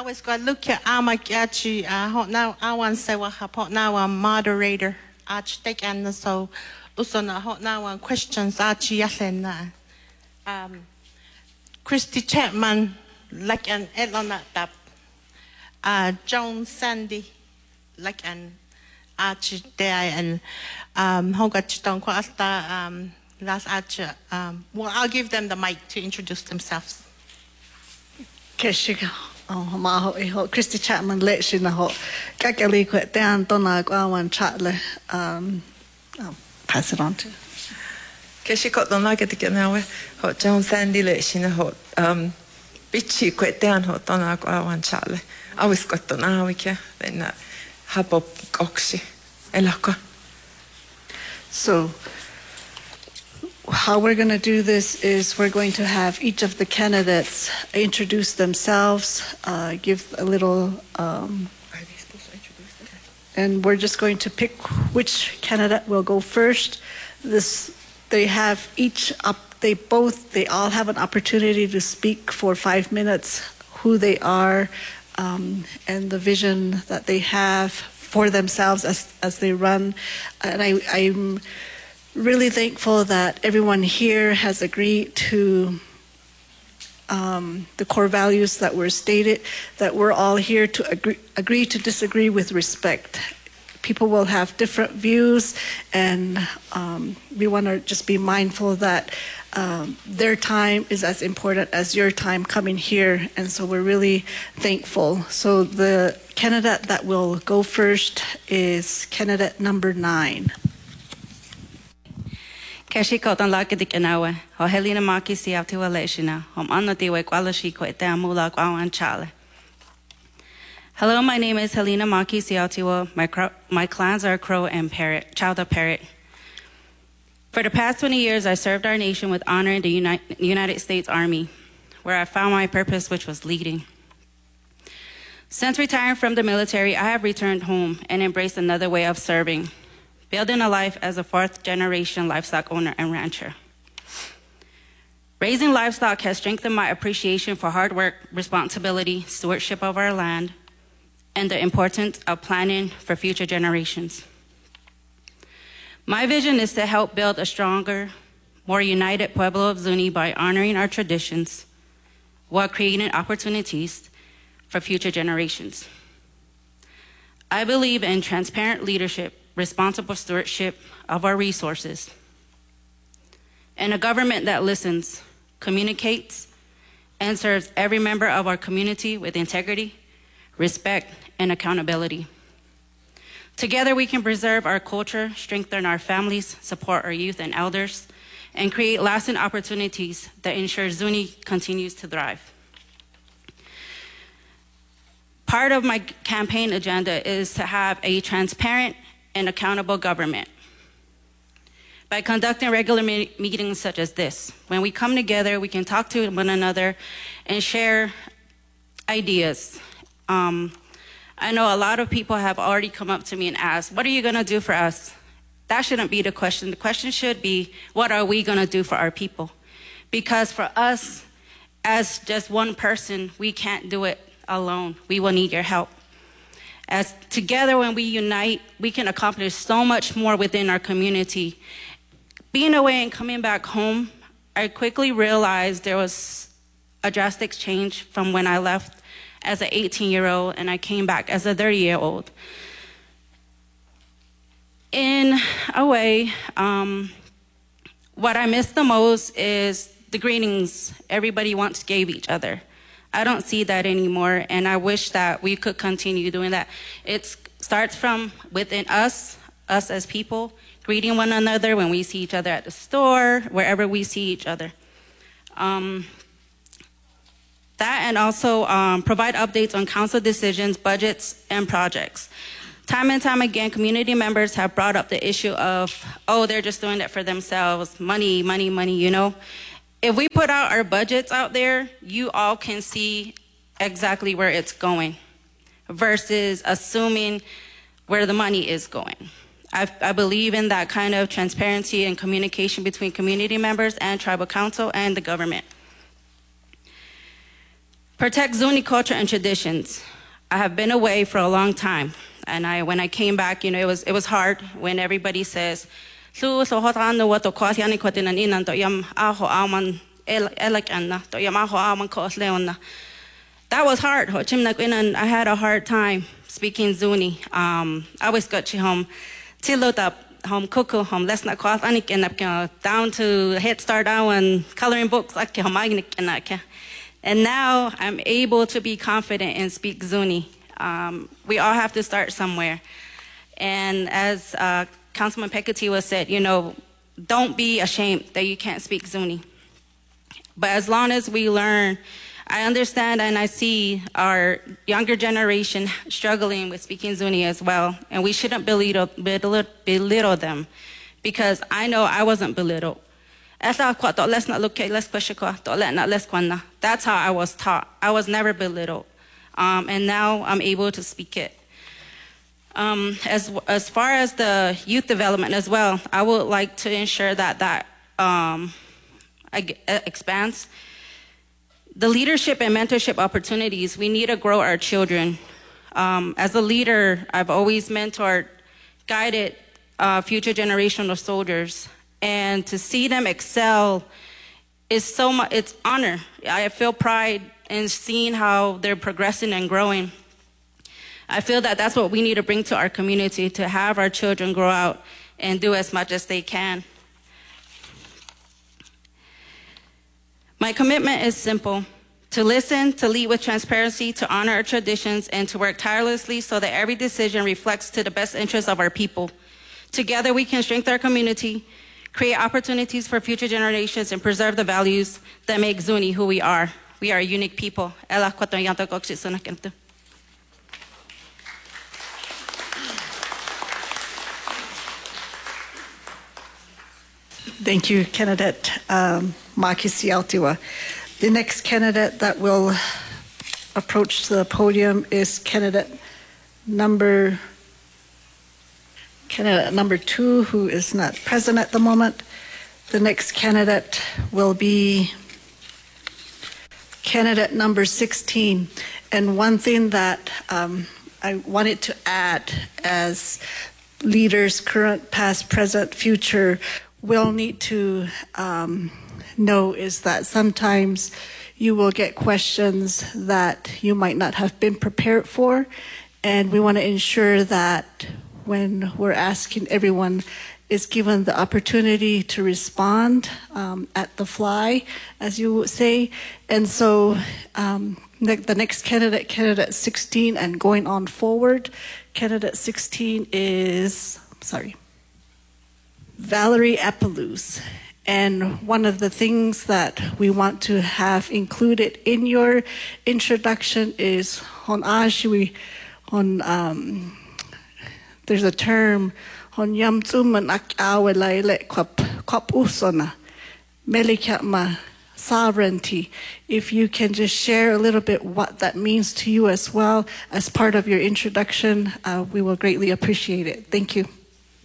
was going to look at Amakiachi, now I want to say what happened now, I'm moderator, take and so, also now questions, Christy Chapman, like an Elona Tap, John Sandy, like an Archie there, and Hogachiton Kwasta, last Archer. Well, I'll give them the mic to introduce themselves. Keshiga, maho Christy Chapman lecture ho. Kakali kwet down dona gwawan chatle. I'll pass it on to. Keshiga dona get now. Ho John Sandy lecture ho. Bichi kwet down ho dona gwawan chatle. I was got dona wike then habo okshi elaka. So. How we're going to do this is we're going to have each of the candidates introduce themselves, give a little, Are they supposed to introduce them? And we're just going to pick which candidate will go first. They have each up. They all have an opportunity to speak for 5 minutes, who they are, and the vision that they have for themselves as they run. And I'm really thankful that everyone here has agreed to the core values that were stated, that we're all here to agree to disagree with respect. People will have different views, and we want to just be mindful that their time is as important as your time coming here, and so we're really thankful. So the candidate that will go first is candidate number 9. Keshiko don lagadik anawe, ho Helena Maki si aftiwa leshina, anno diwe kwalashi ko mula kwawan chale. Hello, my name is Helena Maki Siatiwa. My clans are Crow and Parrot, Child of Parrot. For the past 20 years, I served our nation with honor in the United States Army, where I found my purpose, which was leading. Since retiring from the military, I have returned home and embraced another way of serving, building a life as a 4th-generation livestock owner and rancher. Raising livestock has strengthened my appreciation for hard work, responsibility, stewardship of our land, and the importance of planning for future generations. My vision is to help build a stronger, more united Pueblo of Zuni by honoring our traditions while creating opportunities for future generations. I believe in transparent leadership, responsible stewardship of our resources, and a government that listens, communicates, and serves every member of our community with integrity, respect, and accountability. Together, we can preserve our culture, strengthen our families, support our youth and elders, and create lasting opportunities that ensure Zuni continues to thrive. Part of my campaign agenda is to have a transparent and accountable government. By conducting regular meetings such as this, when we come together, we can talk to one another and share ideas. I know a lot of people have already come up to me and asked, what are you gonna do for us? That shouldn't be the question. The question should be, what are we gonna do for our people? Because for us, as just one person, we can't do it alone. We will need your help. As together, when we unite, we can accomplish so much more within our community. Being away and coming back home, I quickly realized there was a drastic change from when I left as an 18-year-old and I came back as a 30-year-old. In a way, what I miss the most is the greetings everybody once gave each other. I don't see that anymore, and I wish that we could continue doing that. It starts from within us as people, greeting one another when we see each other at the store, wherever we see each other. That and also provide updates on council decisions, budgets, and projects. Time and time again, community members have brought up the issue of, oh, they're just doing it for themselves, money, money, money, you know? If we put out our budgets out there, you all can see exactly where it's going versus assuming where the money is going. I believe in that kind of transparency and communication between community members and tribal council and the government. Protect Zuni culture and traditions. I have been away for a long time, and when I came back, it was hard when everybody says, that was hard. I had a hard time speaking Zuni. I always got you home, home kuku home let's not call down to Head Start and coloring books. And now I'm able to be confident and speak Zuni. We all have to start somewhere. And as Councilman Pekati said, don't be ashamed that you can't speak Zuni. But as long as we learn, I understand and I see our younger generation struggling with speaking Zuni as well. And we shouldn't belittle them, because I know I wasn't belittled. That's how I was taught. I was never belittled. And now I'm able to speak it. As far as the youth development as well, I would like to ensure that expands. The leadership and mentorship opportunities, we need to grow our children. As a leader, I've always mentored, guided future generational soldiers. And to see them excel is so much, it's honor. I feel pride in seeing how they're progressing and growing. I feel that that's what we need to bring to our community, to have our children grow out and do as much as they can. My commitment is simple: to listen, to lead with transparency, to honor our traditions, and to work tirelessly so that every decision reflects to the best interests of our people. Together we can strengthen our community, create opportunities for future generations, and preserve the values that make Zuni who we are. We are a unique people. Thank you, candidate Maki Siautiwa. The next candidate that will approach the podium is candidate number 2, who is not present at the moment. The next candidate will be candidate number 16. And one thing that I wanted to add, as leaders, current, past, present, future, will need to know, is that sometimes you will get questions that you might not have been prepared for. And we want to ensure that when we're asking, everyone is given the opportunity to respond at the fly, as you would say. And so the next candidate, candidate 16, and going on forward, candidate 16 is, Valerie Apalus. And one of the things that we want to have included in your introduction is there's a term on yamtsuman akawelaile kwap usona melikama sovereignty. If you can just share a little bit what that means to you as well as part of your introduction, we will greatly appreciate it. Thank you.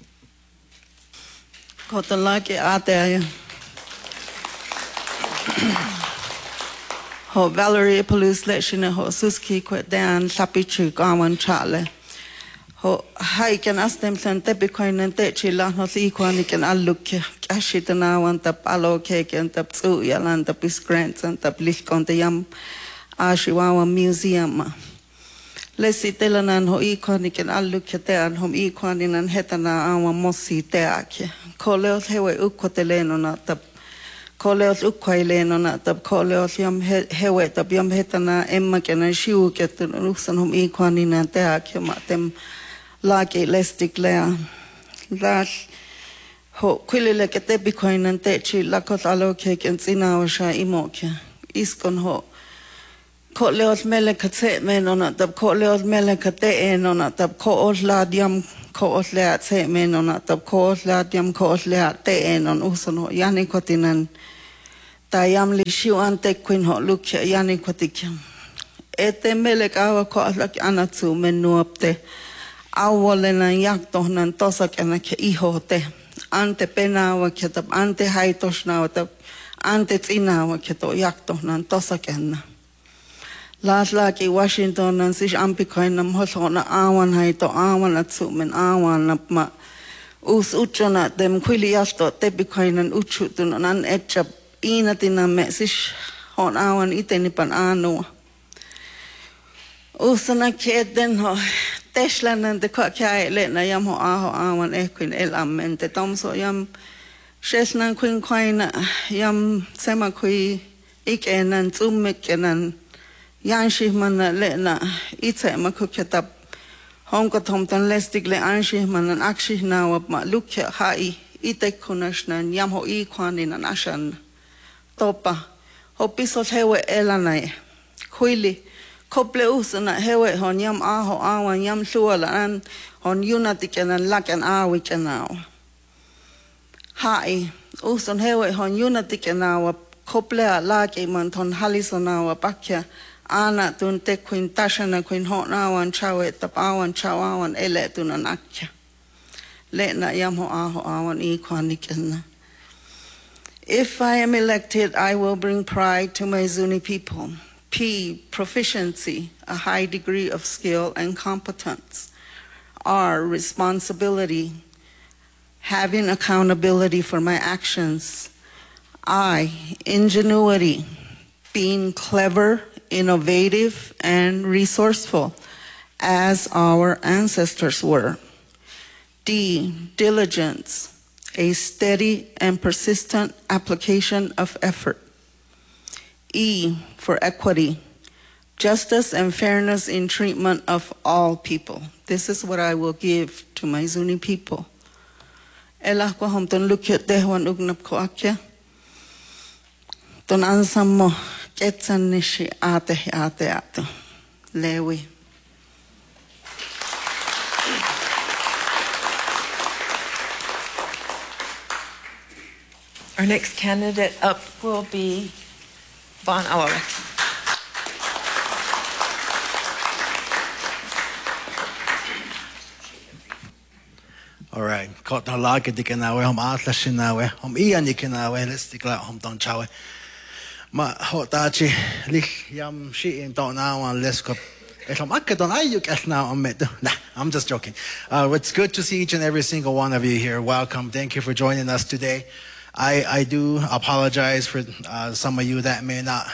Ho Valerie Apalus lechina ho suski kwet dan sapichu gawan chale. Ho hai can ask them to Bitcoin and Techila, not equal, can I look Kashit now and the palo cake and the Tsuya and the Pisgrants and the Blisk on the Yam Ashiwawa Museum. Let's see Telanan ho iconic and I look at there and home equanin and hetana our mossi teak. Coleos hewe ukoteleno not the Coleos uquaileno not the Coleos yam hewe the yam hetana Emma can and she get the Ruxan home equanin and teak them. Lagi let's declare that ho quilile ke te Bitcoin and techi lakot alo cake and sinawasha imokia iskon ho ko leos melekate men on the ko leos melekate en on the ko ladiam ko leat se men on the ko ladiam ko leat te en on usono yani kotinan tayam li shiu ante queen ho look yani kotikiam ete melek awa ko lak anatsu menuapte Awolena yaktohnan tosak and ihote ante penawa ketab ante haitosnawa ante tsinawa keto yaktohnan tosak and lagi Washington nan sich ampikoin nam hotona awan hai to awan at sumen awan nap ma us uchona dem kwiliasto te bikoin nan uchutun nan etchap inatina me sich hon awan iteni pan anu usana keden ho tesla nan de ka kai le na yam ho awan equin el amente tom so yam shesnan queen quina yam sema kui ikenan tsummekenan Yanshi mana le na itse ma kuketap hong ka thom tan lestik le anshi manan akshi na wap ma lukya hai ite kunashnan yam ho I kwani na nashan topa ho piso hewe elanai kuili kople usana hewe hon yam aho awan yam suala an hon unati kenan lakan awi kenao hai uson hewe hon unati kenao kople laki man ton halisona wa pakya ana tun te kuin tashana kuin hot nawan chawe tap awan chawan ele tun anakya le na yam ho awan I kwanikena. If I am elected, I will bring pride to my Zuni people. P, proficiency, a high degree of skill and competence. R, responsibility, having accountability for my actions. I, ingenuity, being clever, innovative, and resourceful, as our ancestors were. D, diligence, a steady and persistent application of effort. E, for equity, justice and fairness in treatment of all people. This is what I will give to my Zuni people. Ela ko hom ton lukyat dehwan ugnap ko akya. Ton ansam mo ketsan nishi ate lewi. Our next candidate up will be Von Awawek. All right. Kot na lage di kinawe hom atla shinawe hom iyan di kinawe listikla hom don chawe. Ma hotachi lich yam shi in don awan leskop. Hom akadon ayuk elna omet. Nah, I'm just joking. It's good to see each and every single one of you here. Welcome. Thank you for joining us today. I do apologize for some of you that may not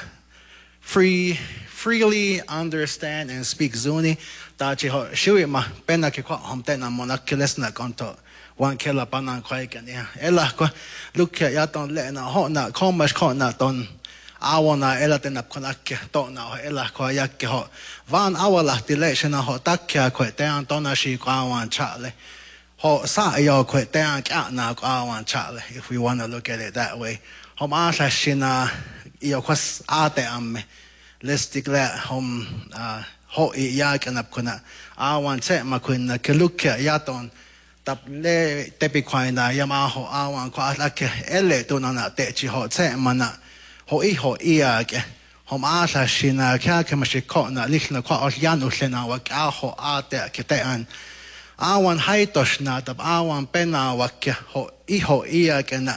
freely understand and speak Zuni. Tachi ho shui ma pena ki kwa homtena monakiles na konto wan kela panan kwai kan ya ela ko lukya ya ton le na ho na komash ko na ton awona ela ten ap konak to na ela ko yak ho van awala dilation ho takya ko te an tona shi kwa wan chale ho sa yo ko te an kya na kwa wan chale if we want to look at it that way hom asha shina yo kwas ate amme let's declare hom ho ya kanap kuna awan che makun na kelukya yaton tap le tepi kwaina yama ho awan kwa lake ele to na te chi ho che mana ho ya ke hom asha shina kya ke mashiko na likhna kwa yanu hlena wa ka ho ate ke te an awan haitosh na tap awan pena wa ke ho ya ke na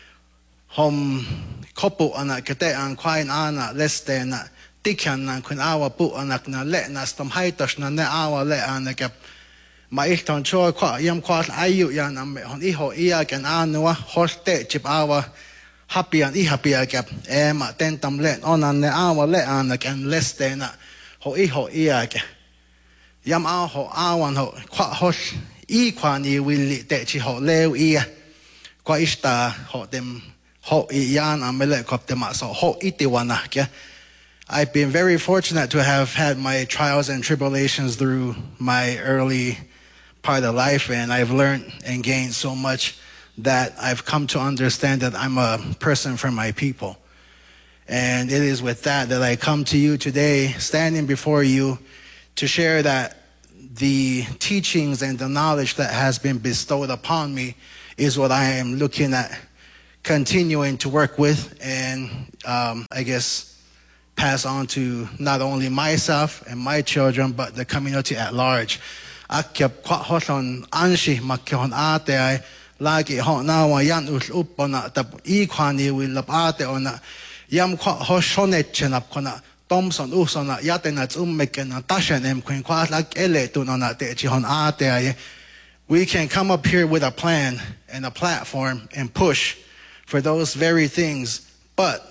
hom kopu ana ke te an kwain ana leste na Tikan na kun awa pu anak na le na stom haitosh na ne awa le anak ma ilton cho kwa yam kwa ayu yan am hon iya kan anua hoste chip awa happy an happy gap ma tentam le onan ne awa le anak and leste na ho iya ke yam ho awan ho kwa hosh kwa ni willi te chi ho leu iya kwa ista ho dem ho yan amele kop dem so ho itiwana ke I've been very fortunate to have had my trials and tribulations through my early part of life, and I've learned and gained so much that I've come to understand that I'm a person for my people. And it is with that that I come to you today, standing before you, to share that the teachings and the knowledge that has been bestowed upon me is what I am looking at continuing to work with and I guess pass on to not only myself and my children, but the community at large. Akyap kwa hoton anshi makhon ate ay lagi ho na wa yan upona tap ikwani will ate ona yam kwa hoshonet chenap kona Thompson usona yatenats ummeken tashanem queen qua like ele tunona te chihon ate. We can come up here with a plan and a platform and push for those very things, but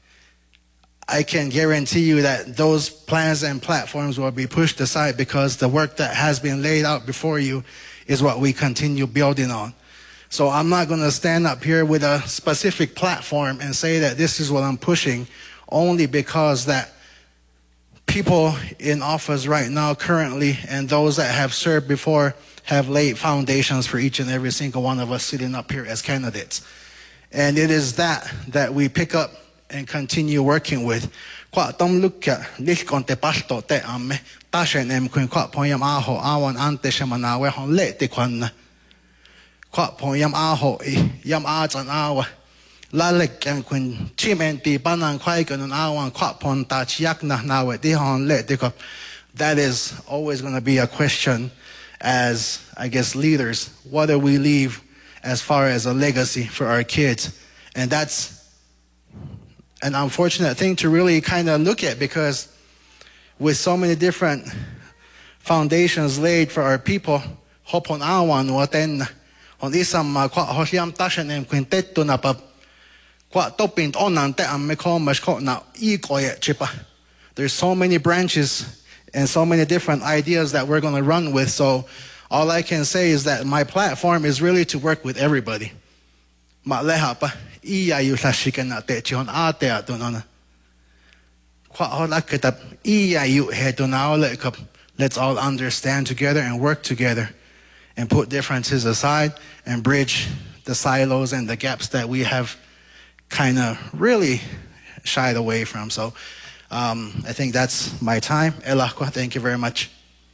I can guarantee you that those plans and platforms will be pushed aside because the work that has been laid out before you is what we continue building on. So I'm not going to stand up here with a specific platform and say that this is what I'm pushing, only because that people in office right now currently and those that have served before have laid foundations for each and every single one of us sitting up here as candidates. And it is that we pick up and continue working with. Kwa tom lukya lihkon te pasto te amme tashen em kuin kwa poyam aho awan ante shamanawe hon le te kwan kwa poyam aho yam atan awa lalek en kuin chimenti banan kwai kanun awan kwa pon ta chiak na nawe di hon le te ko. That is always going to be a question as, I guess, leaders. What do we leave as far as a legacy for our kids? And that's an unfortunate thing to really kind of look at, because with so many different foundations laid for our people, hopon awan waten on isam kwa hosyam tashanem quintetto na pa kwa topint onan te am meko mashko na ikoye chipa. There's so many branches and so many different ideas that we're going to run with. So all I can say is that my platform is really to work with everybody. Ma pa iya yu shikana te chon ate atunona. Kwa hola ketap iya yu hedona. Let's all understand together and work together and put differences aside and bridge the silos and the gaps that we have kind of really shied away from. So I think that's my time. Elakwa, thank you very much.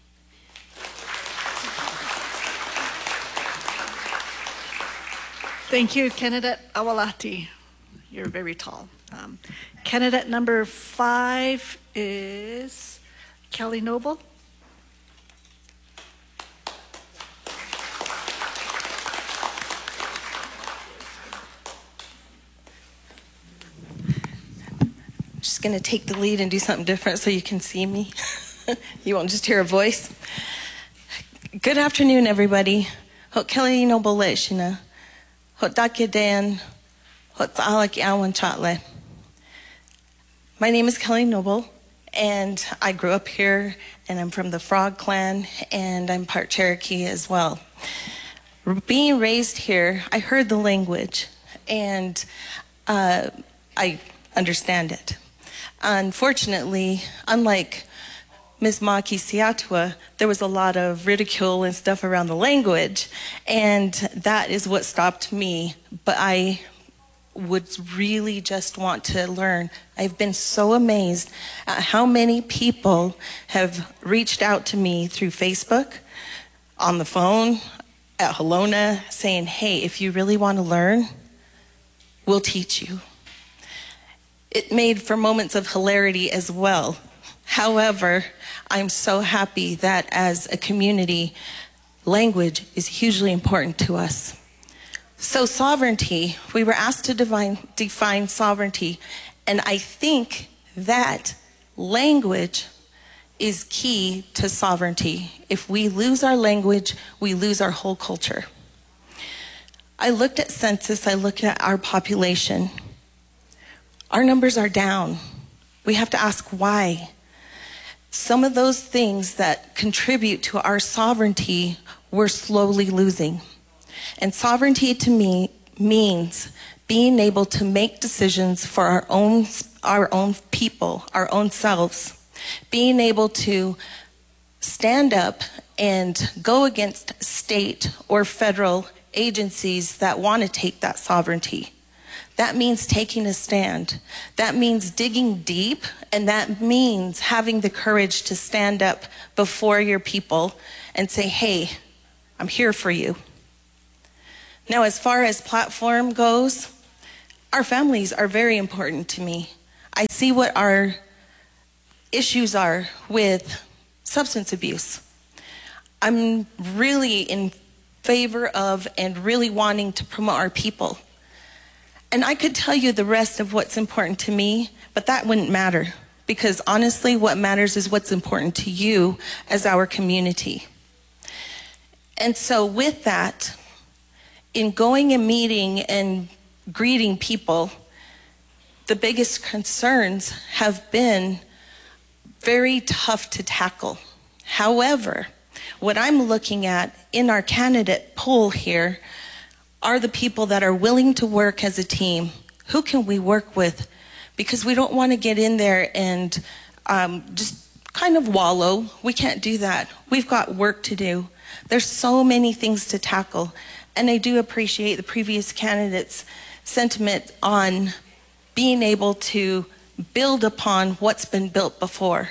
Thank you, candidate Awalati. You're very tall. Candidate number 5 is Kelly Noble. Just going to take the lead and do something different so you can see me. You won't just hear a voice. Good afternoon, everybody. Ho Kelly Noble Leshina. Ho Dakya Dan. Ho Tsalak Awan Chatle. My name is Kelly Noble, and I grew up here, and I'm from the Frog Clan, and I'm part Cherokee as well. Being raised here, I heard the language, and I understand it. Unfortunately, unlike Ms. Maki Siatua, there was a lot of ridicule and stuff around the language, and that is what stopped me. But I would really just want to learn. I've been so amazed at how many people have reached out to me through Facebook, on the phone, at Halona, saying, hey, if you really want to learn, we'll teach you. It made for moments of hilarity as well. However, I'm so happy that as a community, language is hugely important to us. So sovereignty, we were asked to define sovereignty, and I think that language is key to sovereignty. If we lose our language, we lose our whole culture. I looked at census, I looked at our population. Our numbers are down. We have to ask why. Some of those things that contribute to our sovereignty, we're slowly losing. And sovereignty to me means being able to make decisions for our own people, our own selves. Being able to stand up and go against state or federal agencies that want to take that sovereignty. That means taking a stand. That means digging deep, and that means having the courage to stand up before your people and say, hey, I'm here for you. Now, as far as platform goes, our families are very important to me. I see what our issues are with substance abuse. I'm really in favor of and really wanting to promote our people. And I could tell you the rest of what's important to me, but that wouldn't matter because honestly, what matters is what's important to you as our community. And so with that, in going and meeting and greeting people, the biggest concerns have been very tough to tackle. However, what I'm looking at in our candidate pool here are the people that are willing to work as a team. Who can we work with? Because we don't want to get in there and just kind of wallow. We can't do that. We've got work to do. There's so many things to tackle. And I do appreciate the previous candidates' sentiment on being able to build upon what's been built before.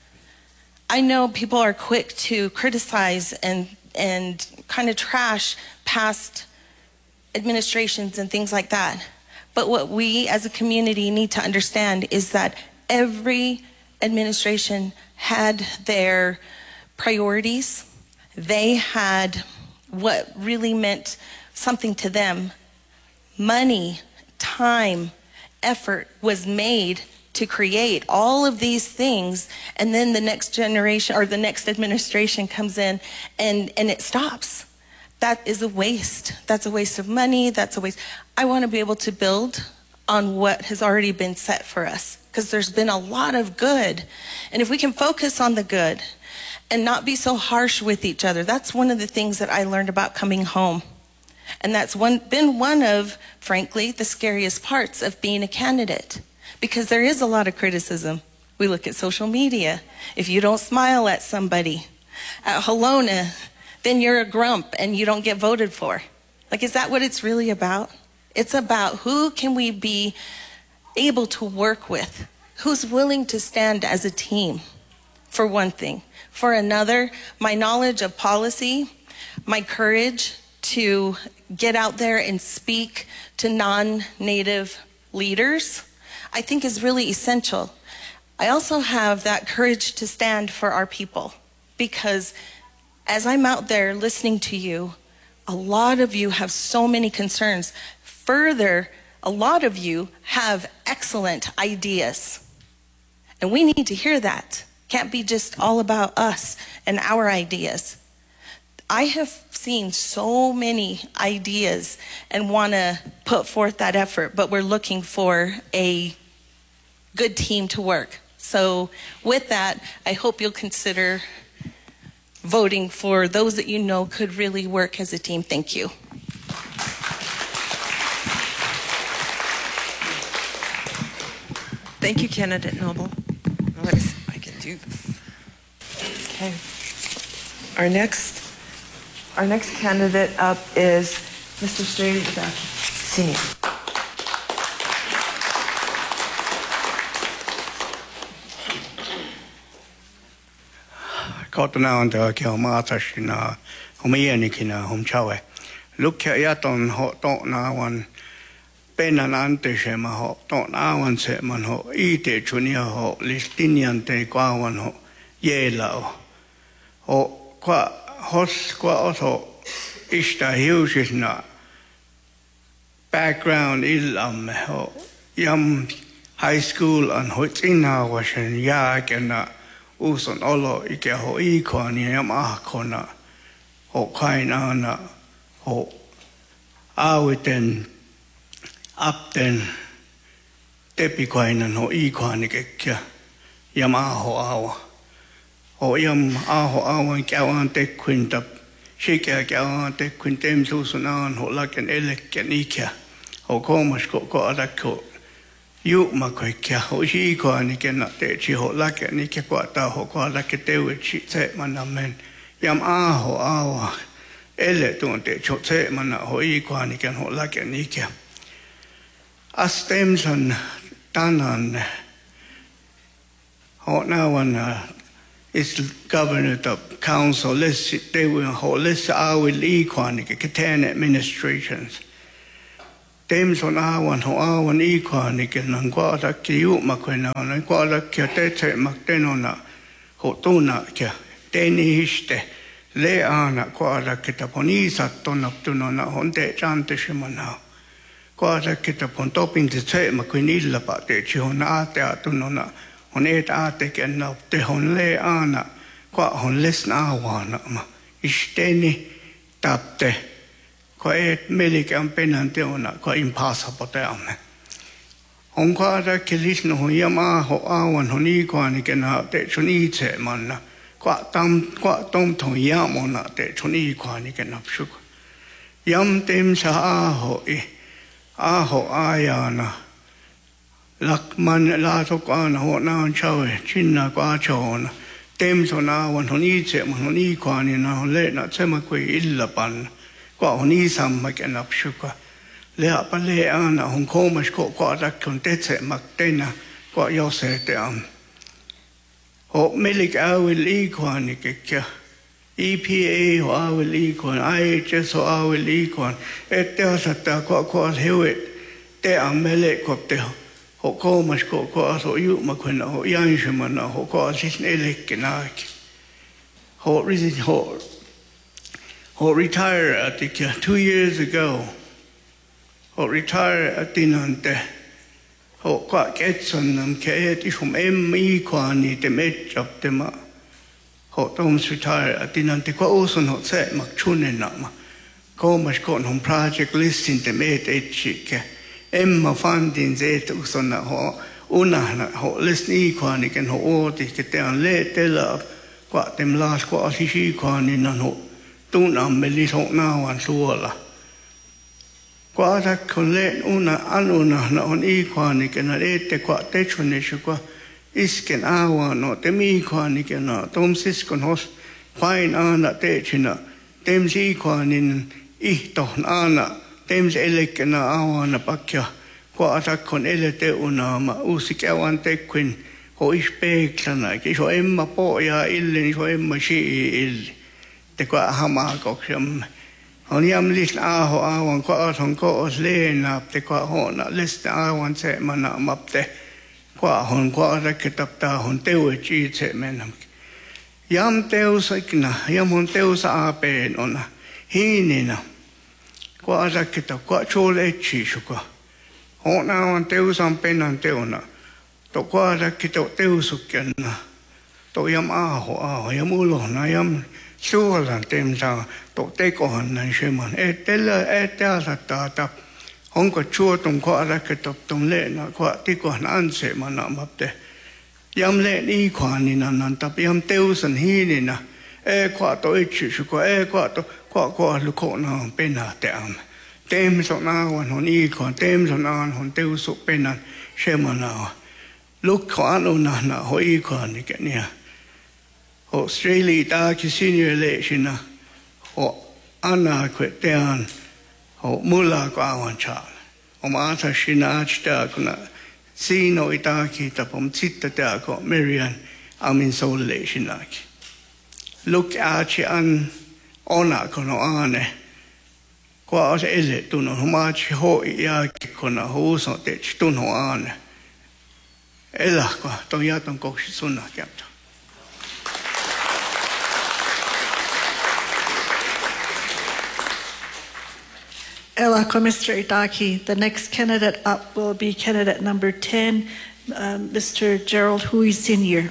I know people are quick to criticize and kind of trash past administrations and things like that. But what we as a community need to understand is that every administration had their priorities. They had what really meant something to them. Money, time, effort was made to create all of these things, and then the next generation or the next administration comes in and it stops. That is a waste. That's a waste of money. That's a waste. I want to be able to build on what has already been set for us, because there's been a lot of good. And if we can focus on the good and not be so harsh with each other, that's one of the things that I learned about coming home. And that's been one of, frankly, the scariest parts of being a candidate, because there is a lot of criticism. We look at social media. If you don't smile at somebody at Halona, then you're a grump and you don't get voted for. Like, is that what it's really about? It's about who can we be able to work with? Who's willing to stand as a team, for one thing. For another, my knowledge of policy, my courage to get out there and speak to non-native leaders, I think is really essential. I also have that courage to stand for our people, because as I'm out there listening to you, a lot of you have so many concerns. Further, a lot of you have excellent ideas. And we need to hear that. Can't be just all about us and our ideas. I have seen so many ideas and want to put forth that effort, but we're looking for a good team to work. So with that, I hope you'll consider voting for those that you know could really work as a team. Thank you. Thank you, Candidate Noble. Let's see if I can do this. Okay. Our next candidate up is Mr. Strady Wadaki, Senior. Kotona on the Kilmatashina, Homianikina, Homchawe. Look at Yaton hot don't now one Penan Anteshema hot don't now one setman ho, Ete Junior ho, Listinian te Guawan ho, Yellow. Ho, qua hos qua also Ishta Hughes na background ilam ho, Yum High School and Hotina was in Yak and Uson olo ike ho iko ni kona ho kaina na ho awiten apten tepi kaina ho iko ni ke ho awa ho yam aho awan kawan te kwintap shika kawan te kwintem susunan ho laken eleken ike ho komas ko adako you makoikia ho shi ko ni ke na te chi ho la ke ni ke kwa ta ho ko la ke te we chi se manamen yam a ho awa ele tu te cho se mana ho I ko ni ke ho la ke ni ke astemson tanan ho na one is governor of council list they will ho list I will I ko ni ke 10 administrations Tems on awan ho awan I ni ke nang kwa la ki u makwena na kwa la ki te te maktenona ho tuna ke teni histe le ana kwa la ki ta poni sattona tunona honte chante shimana kwa la ki ta pon topin te te makwinilla pa te chi hona te atunona hon aatekin te hon le aana kwa hon lesna awana ma isteni tapte kwa melikan penan teona kwa impossible teame hon kwa da kilisno hon yama ho awan hon ikwani kena te chuni che manna kwa tom thong yamona te chuni ikwani kena pshuk yam tem sa aho ayana lakman la to kana ho na chawe chinna kwa chona tem so na wan honi che man honi kwani na le na chema kwe illa pan kwa honi sam ma ken apshuka le apa le ana hon ko mas ko kwa da kun te che mak tena kwa yo se te am ho melik awil I kwani ke kya EPA ho awil I kwani IHS ho awil I kwani te asata kwa hewe te am mele ko te ho ko mas ko so yu ma kwena ho yang shima na ho ko sis elek na ho reason ho retire at the 2 years ago ho retire at the nante ho kwa ketson nam ke ti hum mi kwani te met job te ma ho tom retire at the nante ko oson ho se mak chunen na ma ko mas ko hom project listing te met ke Emma funding zet usona ho una ho lesni kwani ken ho oti ke te an le te la kwa tem las kwa si kwani na ho tu na meli ho na wan suola kwa ta kon le una anuna na on I kwani ken le te kwa te chune shu kwa isken awa no te mi kwani ken na tom sis kon hos fine ana te china tem si kwani I to ana Tems elekena awana pakya kwa atakon elete una ma usikawan tekwin ho ispeklana ki ho emma po ya illen ho emma shi il te kwa hama koksam honiam lis aho awan kwa aton ko oslena te kwa hona lista awan se mana mapte kwa hon kwa raketapta hon tewe chi se menam yam teusakna yam hon teusa apen ona hinina kwa arakita kwa chole chi shuka hona wan teusan penan teona to kwa arakita teusukena to yam aho yam ulo na yam suolan temsa to tekohan nan sheman etela ta honko chuotum kwa arakita tom le na kwa tikohan anse mana mapte yam le ni kwani nan tap yam teusan hinina kwa to chi shuka kwa to kwa luko na pena te am tem so na wan hon I kon tem so na hon te usu pena shema na luk ko na ho I kon ni ke nia Australia ta ki senior election na ho ana kwe te an ho mula ko awan cha o ma ta shina chta kuna sino ita ki ta pom chitta ta ko Marian amin so election na ki look at an ona kono ane kwa ase ele tuno homachi ho ia kona ho so te tuno ane ela kwa to ya ton ko suna kapta Ella Mr. Itaki. The next candidate up will be candidate number 10, Mr. Gerald Hui Sr.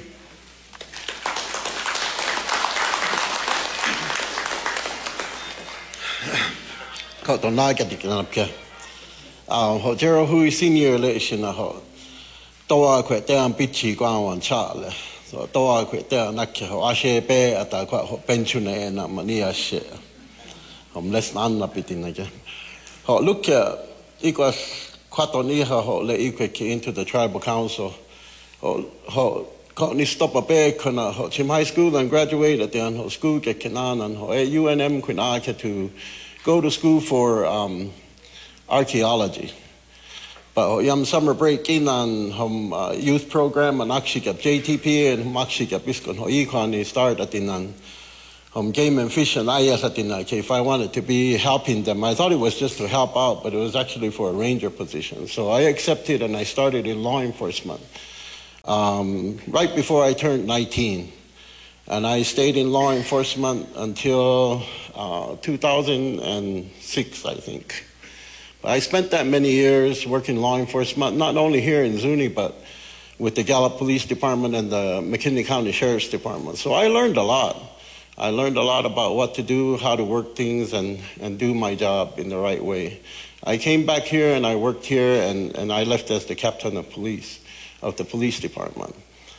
Ko to na ke dikana pke ho Gerald Hui Senior election ho toa kwe te an pichi kwa wan chale so toa kwe te na ke ho ashe pe ata kwa ho pensione na mani ashe hom les nan na pitin ke ho look equals kwato ni ho le ikwe into the tribal council ho ni stop a pe kana ho chim high school and graduate at the ho school ke kenan and ho UNM kuna ke to go to school for archaeology. But yam summer break in on youth program and actually get JTP and actually get biskon ho econ start at in game and fish and I at in if I wanted to be helping them. I thought it was just to help out, but it was actually for a ranger position. So I accepted and I started in law enforcement right before I turned 19. And I stayed in law enforcement until 2006, I think. But I spent that many years working law enforcement, not only here in Zuni, but with the Gallup Police Department and the McKinley County Sheriff's Department. So I learned a lot. I learned a lot about what to do, how to work things, and do my job in the right way. I came back here and I worked here, and I left as the captain of police of the police department.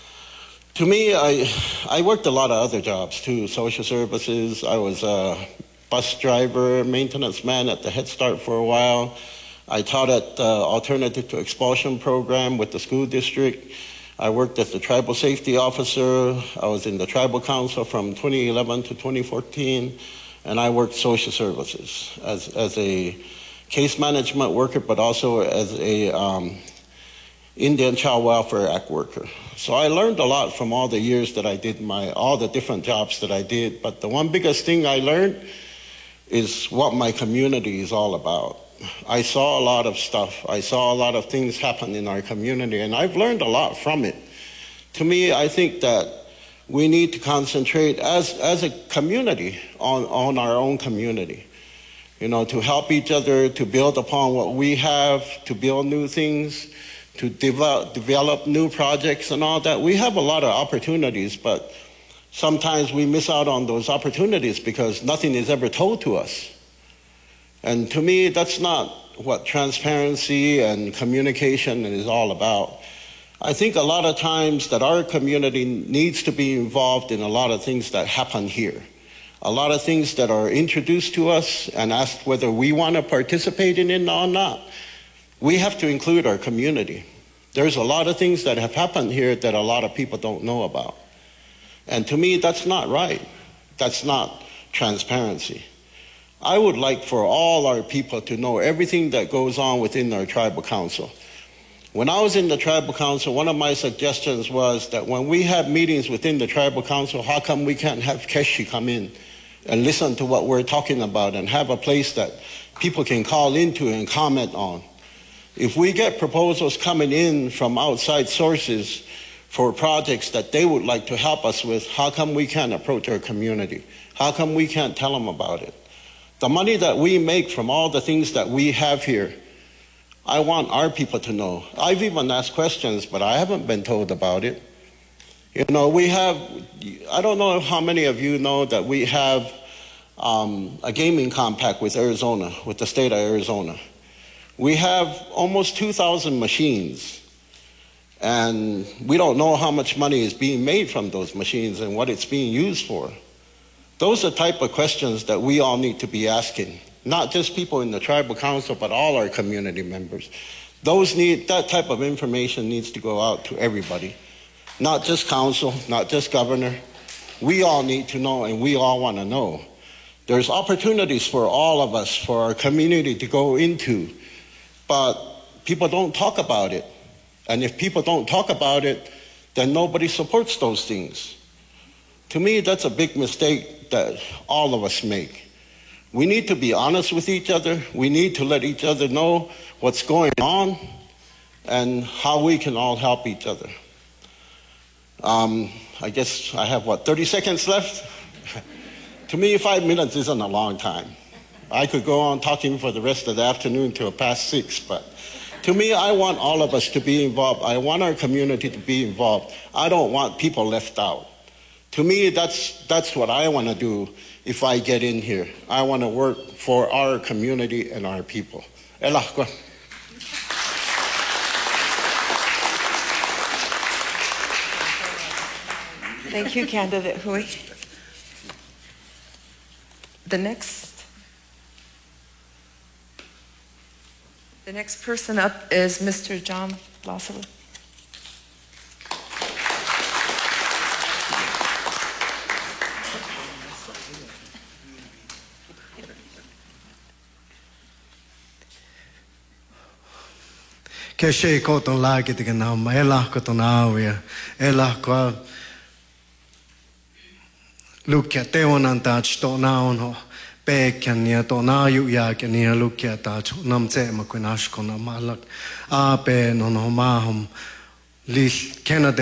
To me, I worked a lot of other jobs too, social services. I was a bus driver, maintenance man at the Head Start for a while. I taught at the Alternative to Expulsion program with the school district. I worked as the tribal safety officer. I was in the tribal council from 2011 to 2014, and I worked social services as a case management worker, but also as a Indian Child Welfare Act worker. So I learned a lot from all the years that I did all the different jobs that I did, but the one biggest thing I learned is what my community is all about. I saw a lot of stuff. I saw a lot of things happen in our community, and I've learned a lot from it. To me, I think that we need to concentrate as a community on our own community, you know, to help each other, to build upon what we have, to build new things, to develop new projects and all that. We have a lot of opportunities, but sometimes we miss out on those opportunities because nothing is ever told to us. And to me, that's not what transparency and communication is all about. I think a lot of times that our community needs to be involved in a lot of things that happen here. A lot of things that are introduced to us and asked whether we want to participate in it or not. We have to include our community. There's a lot of things that have happened here that a lot of people don't know about. And to me, that's not right. That's not transparency. I would like for all our people to know everything that goes on within our tribal council. When I was in the tribal council, one of my suggestions was that when we have meetings within the tribal council, how come we can't have Keshi come in and listen to what we're talking about and have a place that people can call into and comment on? If we get proposals coming in from outside sources for projects that they would like to help us with, how come we can't approach our community? How come we can't tell them about it? The money that we make from all the things that we have here, I want our people to know. I've even asked questions, but I haven't been told about it. You know, we have, I don't know how many of you know that we have a gaming compact with Arizona, with the state of Arizona. We have almost 2,000 machines, and we don't know how much money is being made from those machines and what it's being used for. Those are the type of questions that we all need to be asking, not just people in the tribal council, but all our community members. That type of information needs to go out to everybody, not just council, not just governor. We all need to know, and we all want to know. There's opportunities for all of us, for our community to go into, but people don't talk about it. And if people don't talk about it, then nobody supports those things. To me, that's a big mistake that all of us make. We need to be honest with each other. We need to let each other know what's going on and how we can all help each other. I guess I have, 30 seconds left? To me, 5 minutes isn't a long time. I could go on talking for the rest of the afternoon till past 6, but to me, I want all of us to be involved. I want our community to be involved. I don't want people left out. To me, that's what I want to do if I get in here. I want to work for our community and our people. Thank you, Candidate Hui. The next person up is Mr. John Lossowitz. Keshe koton lagi tiga nama, elah koton awia, elah kwa lukya teonan tach to naon ho, pekan ya to na yu ya kan ya lukya tach nam tse ma kunash kona malak, ape non ho mahom li Canada.